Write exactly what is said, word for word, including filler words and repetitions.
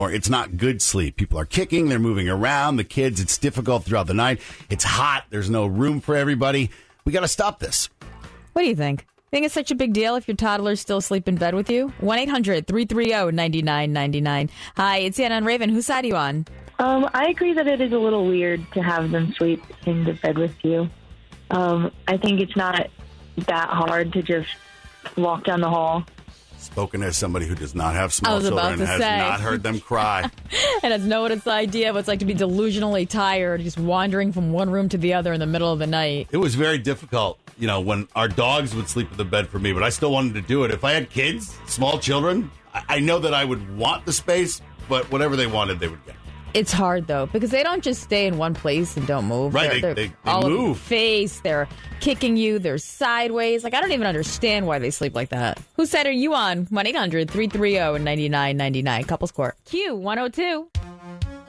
or it's not good sleep. People are kicking, they're moving around, the kids, it's difficult throughout the night. It's hot, there's no room for everybody. We got to stop this. What do you think? Think it's such a big deal if your toddler's still asleep in bed with you? one eight hundred three three zero nine nine nine nine. Hi, it's Anna and Raven. Whose side are you on? Um, I agree that it is a little weird to have them sleep in the bed with you. Um, I think it's not that hard to just walk down the hall. Spoken as somebody who does not have I small was children about and to has say. not heard them cry. And has no idea of what it's like to be delusionally tired, just wandering from one room to the other in the middle of the night. It was very difficult, you know, when our dogs would sleep in the bed for me, but I still wanted to do it. If I had kids, small children, I, I know that I would want the space, but whatever they wanted, they would get. It's hard, though, because they don't just stay in one place and don't move. Right, They're, they- they're they- they all over move. your face. They're kicking you. They're sideways. Like, I don't even understand why they sleep like that. Whose side are you on? one eight hundred three three zero nine nine nine nine. Couples Court. Q one oh two.